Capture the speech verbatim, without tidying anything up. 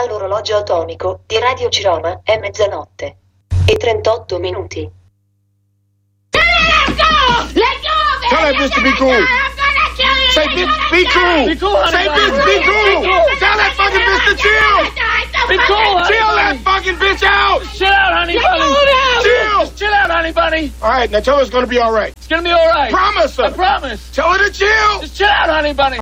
All'orologio atomico di Radio Ciroma è mezzanotte e trentotto minuti. Let go! Let go! Tell that bitch to be cool. Say, bitch, be cool. Be cool, honey. Say, bitch, be cool. Tell that fucking bitch to chill. Be cool, honey. Chill that fucking bitch out. Just chill out, honey Let bunny. go now. Chill. Just chill out, honey bunny. All right, now tell her it's gonna be all right. It's gonna be all right. Promise her. I promise. Tell her to chill. Just chill out, honey bunny.